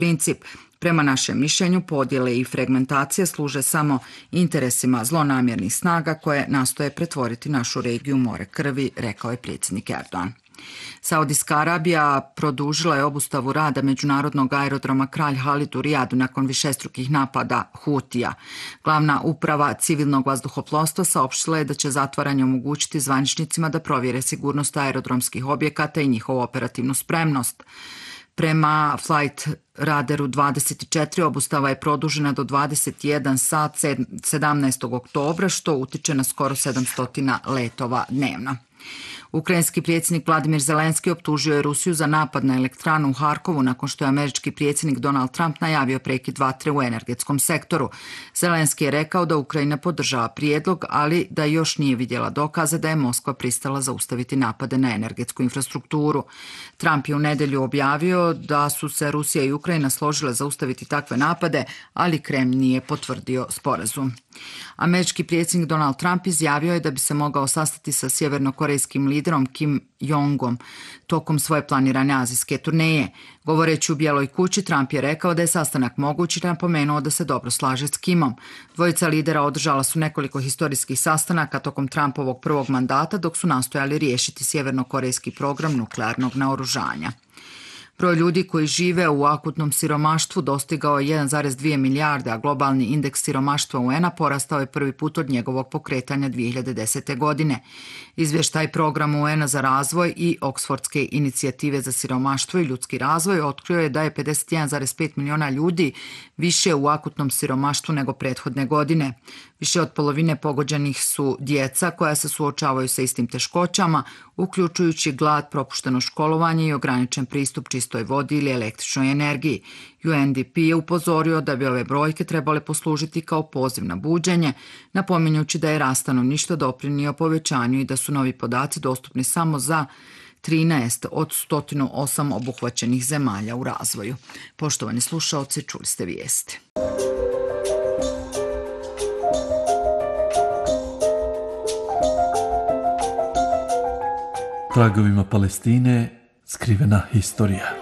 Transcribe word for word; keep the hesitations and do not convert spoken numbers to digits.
princip. Prema našem mišljenju, podjele i fragmentacije služe samo interesima zlonamjernih snaga koje nastoje pretvoriti našu regiju more krvi, rekao je predsjednik Erdogan. Saudijska Arabija produžila je obustavu rada međunarodnog aerodroma Kralj Halid u Rijadu nakon višestrukih napada Hutija. Glavna uprava civilnog vazduhoplovstva saopštila je da će zatvaranje omogućiti zvaničnicima da provjere sigurnost aerodromskih objekata i njihovu operativnu spremnost. Prema Flight Radaru dvadeset četiri obustava je produžena do dvadeset jedan sat sedamnaestog oktobra, što utiče na skoro sedamsto letova dnevno. Ukrajinski predsjednik Vladimir Zelenski optužio je Rusiju za napad na elektranu u Harkovu nakon što je američki predsjednik Donald Trump najavio prekid vatre u energetskom sektoru. Zelenski je rekao da Ukrajina podržava prijedlog, ali da još nije vidjela dokaze da je Moskva pristala zaustaviti napade na energetsku infrastrukturu. Trump je u nedjelju objavio da su se Rusija i Ukrajina složile zaustaviti takve napade, ali Kremlj nije potvrdio sporazum. Američki predsjednik Donald Trump izjavio je da bi se mogao sastati sa sjevernokorejskim liderom Kim Jongom tokom svoje planirane azijske turneje. Govoreći u Bijeloj kući, Trump je rekao da je sastanak moguć i napomenuo da se dobro slaže s Kimom. Dvojica lidera održala su nekoliko historijskih sastanaka tokom Trumpovog prvog mandata dok su nastojali riješiti sjevernokorejski program nuklearnog naoružanja. Broj ljudi koji žive u akutnom siromaštvu dostigao je jedan zarez dvije milijarde, a globalni indeks siromaštva U N-a porastao je prvi put od njegovog pokretanja dvije hiljade desete. godine. Izvještaj programa U N-a za razvoj i Oksfordske inicijative za siromaštvo i ljudski razvoj otkrio je da je pedeset jedan zarez pet miliona ljudi više u akutnom siromaštvu nego prethodne godine. Više od polovine pogođenih su djeca koja se suočavaju sa istim teškoćama, uključujući glad, propušteno školovanje i ograničen pristup čistoj vodi ili električnoj energiji. U N D P je upozorio da bi ove brojke trebale poslužiti kao poziv na buđenje, napominjući da je rast stanovništva doprinio povećanju i da su novi podaci dostupni samo za trinaest od sto osam obuhvaćenih zemalja u razvoju. Poštovani slušaoci, čuli ste vijesti. Tragovima Palestine skrivena historija.